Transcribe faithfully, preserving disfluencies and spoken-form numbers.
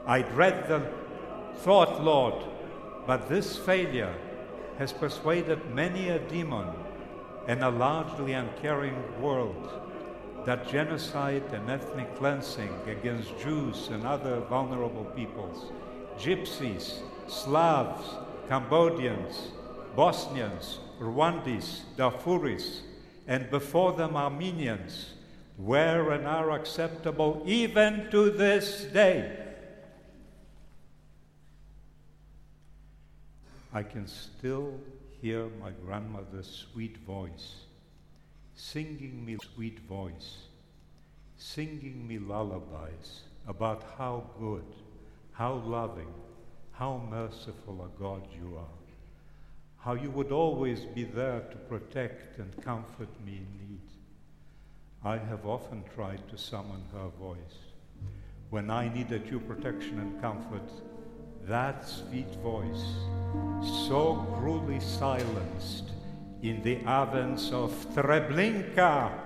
I dread the thought, Lord, but this failure has persuaded many a demon and a largely uncaring world that genocide and ethnic cleansing against Jews and other vulnerable peoples, Gypsies, Slavs, Cambodians, Bosnians, Rwandese, Darfuris, and before them Armenians, were and are acceptable even to this day. I can still hear my grandmother's sweet voice, singing me sweet voice, singing me lullabies about how good, how loving, how merciful a God you are, how you would always be there to protect and comfort me in need. I have often tried to summon her voice. When I needed your protection and comfort, that sweet voice, so cruelly silenced in the ovens of Treblinka,